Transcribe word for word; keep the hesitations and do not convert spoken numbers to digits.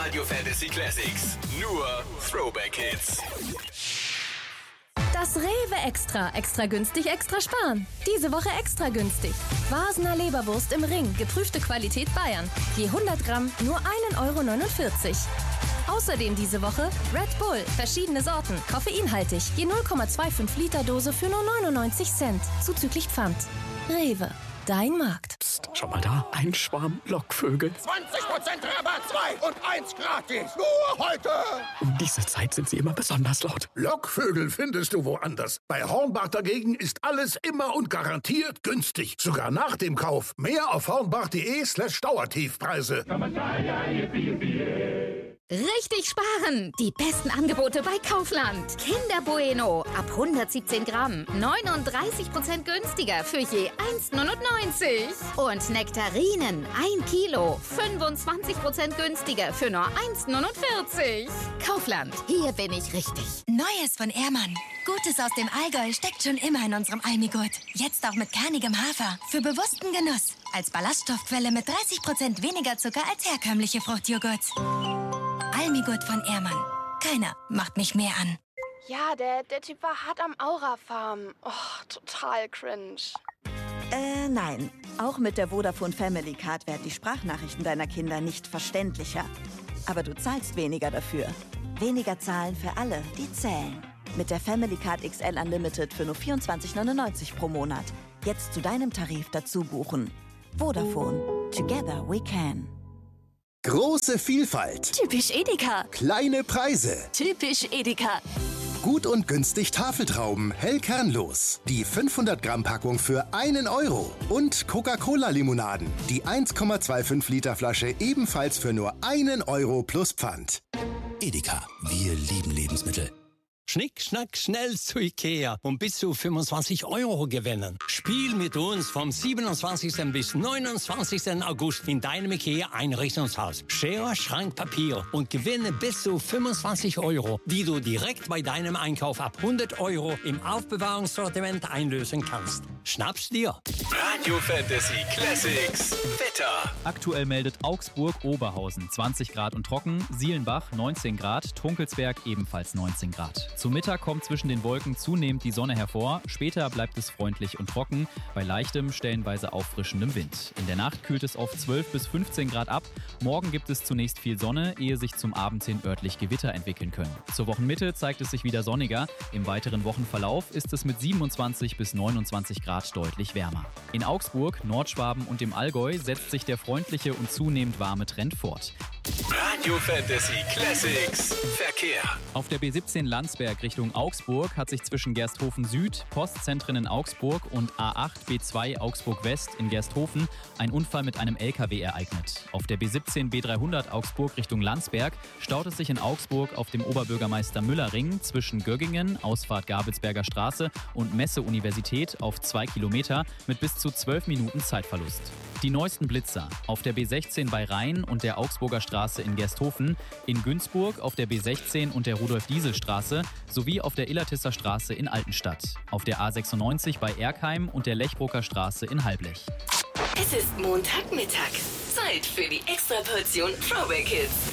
Radio Fantasy Classics. Nur Throwback Hits. Das Rewe Extra. Extra günstig, extra sparen. Diese Woche extra günstig. Vasener Leberwurst im Ring. Geprüfte Qualität Bayern. Je hundert Gramm nur ein Euro neunundvierzig. Außerdem diese Woche Red Bull. Verschiedene Sorten. Koffeinhaltig. Je null Komma fünfundzwanzig Liter Dose für nur neunundneunzig Cent. Zuzüglich Pfand. Rewe. Dein Markt. Psst, schau mal da. Ein Schwarm Lockvögel. zwanzig Prozent Rabatt, zwei und eins gratis. Nur heute. Um diese Zeit sind sie immer besonders laut. Lockvögel findest du woanders. Bei Hornbach dagegen ist alles immer und garantiert günstig. Sogar nach dem Kauf. Mehr auf hornbach.de slash Dauertiefpreise. Richtig sparen! Die besten Angebote bei Kaufland. Kinder Bueno ab hundertsiebzehn Gramm. neununddreißig Prozent günstiger für je eins neunundneunzig. Und Nektarinen ein Kilo. fünfundzwanzig Prozent günstiger für nur eins neunundvierzig. Kaufland, hier bin ich richtig. Neues von Ehrmann. Gutes aus dem Allgäu steckt schon immer in unserem Almigurt. Jetzt auch mit kernigem Hafer. Für bewussten Genuss. Als Ballaststoffquelle mit dreißig Prozent weniger Zucker als herkömmliche Fruchtjoghurts. Almigurt von Ehrmann. Keiner macht mich mehr an. Ja, der, der Typ war hart am Aura-Farm. Oh, total cringe. Äh, nein. Auch mit der Vodafone Family Card werden die Sprachnachrichten deiner Kinder nicht verständlicher. Aber du zahlst weniger dafür. Weniger zahlen für alle, die zählen. Mit der Family Card X L Unlimited für nur vierundzwanzig neunundneunzig pro Monat. Jetzt zu deinem Tarif dazu buchen. Vodafone. Together we can. Große Vielfalt. Typisch Edeka. Kleine Preise. Typisch Edeka. Gut und günstig Tafeltrauben, hell kernlos. Die fünfhundert Gramm Packung für einen Euro. Und Coca-Cola-Limonaden. Die eins Komma fünfundzwanzig Liter Flasche ebenfalls für nur einen Euro plus Pfand. Edeka, wir lieben Lebensmittel. Schnick, schnack, schnell zu Ikea und bis zu fünfundzwanzig Euro gewinnen. Spiel mit uns vom siebenundzwanzigsten bis neunundzwanzigsten August in deinem Ikea-Einrichtungshaus. Schere, Schrank, Papier und gewinne bis zu fünfundzwanzig Euro, die du direkt bei deinem Einkauf ab hundert Euro im Aufbewahrungssortiment einlösen kannst. Schnapp's dir! Radio Fantasy Classics. Wetter. Aktuell meldet Augsburg-Oberhausen zwanzig Grad und trocken, Sielenbach neunzehn Grad, Trunkelsberg ebenfalls neunzehn Grad. Zum Mittag kommt zwischen den Wolken zunehmend die Sonne hervor, später bleibt es freundlich und trocken, bei leichtem, stellenweise auffrischendem Wind. In der Nacht kühlt es auf zwölf bis fünfzehn Grad ab, morgen gibt es zunächst viel Sonne, ehe sich zum Abend hin örtlich Gewitter entwickeln können. Zur Wochenmitte zeigt es sich wieder sonniger, im weiteren Wochenverlauf ist es mit siebenundzwanzig bis neunundzwanzig Grad deutlich wärmer. In Augsburg, Nordschwaben und dem Allgäu setzt sich der freundliche und zunehmend warme Trend fort. Radio Fantasy Classics. Verkehr. Auf der B siebzehn Landsberg Richtung Augsburg hat sich zwischen Gersthofen Süd, Postzentren in Augsburg und A acht B zwei Augsburg West in Gersthofen ein Unfall mit einem L K W ereignet. Auf der B siebzehn B dreihundert Augsburg Richtung Landsberg staut es sich in Augsburg auf dem Oberbürgermeister Müller Ring zwischen Göggingen, Ausfahrt Gabelsberger Straße und Messe-Universität auf zwei Kilometer mit bis zu zwölf Minuten Zeitverlust. Die neuesten Blitzer auf der B sechzehn bei Rhein und der Augsburger Straße in Gersthofen, in Günzburg auf der B sechzehn und der Rudolf-Diesel-Straße sowie auf der Illertisser Straße in Altenstadt, auf der A sechsundneunzig bei Erkheim und der Lechbroker Straße in Halblech. Es ist Montagmittag. Zeit für die Extraportion Throwback Hits.